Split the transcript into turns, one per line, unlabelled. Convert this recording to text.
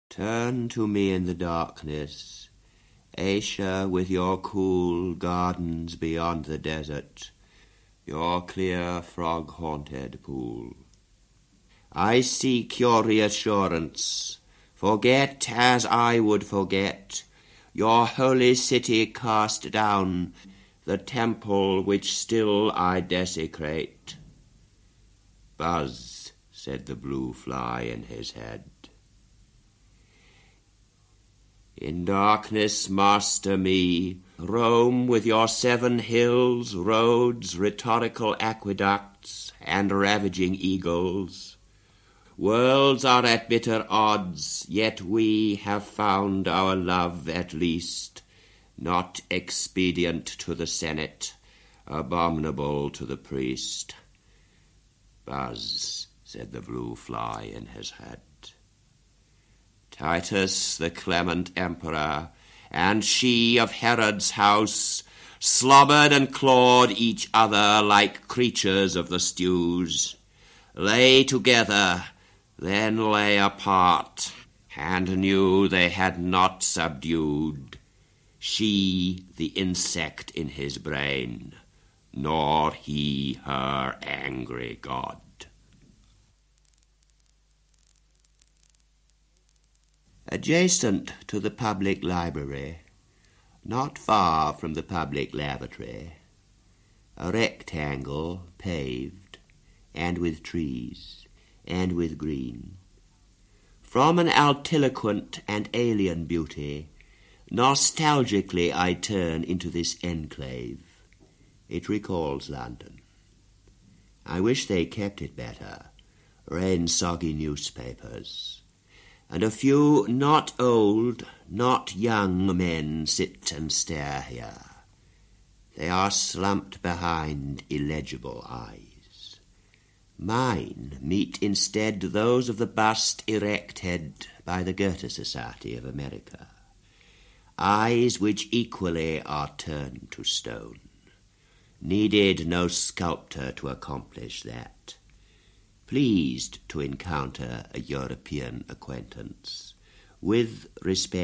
Turn to me in the darkness, Asia, with your cool gardens beyond the desert, your clear frog-haunted pool. I seek your reassurance. Forget as I would forget your holy city cast down, the temple which still I desecrate. Buzz, said the blue fly in his head. In darkness master me, roam with your 7 hills, roads, rhetorical aqueducts, and ravaging eagles. Worlds are at bitter odds, yet we have found our love at least, not expedient to the Senate, abominable to the priest. Buzz, said the blue fly in his head. Titus, the clement emperor, and she of Herod's house, slobbered and clawed each other like creatures of the stews. Lay together, then lay apart, and knew they had not subdued, she the insect in his brain, nor he her angry god. Adjacent to the public library, not far from the public lavatory, a rectangle paved, and with trees, and with green. From an altiloquent and alien beauty, nostalgically I turn into this enclave. It recalls London. I wish they kept it better, rain-soggy newspapers, and a few not old, not young men sit and stare here. They are slumped behind illegible eyes. Mine meet instead those of the bust erected by the Goethe Society of America, eyes which equally are turned to stone. Needed no sculptor to accomplish that. Pleased to encounter a European acquaintance, with respect